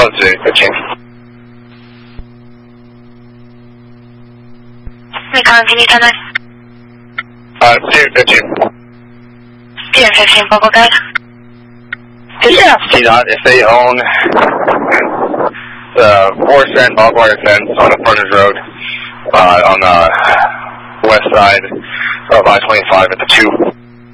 215. Nikon, can you turn that? 215. 215, Vocal Guide. Yeah. CDOT, if they own the 4-cent barbed wire fence on the frontage road on the west side of I-25 at the 2.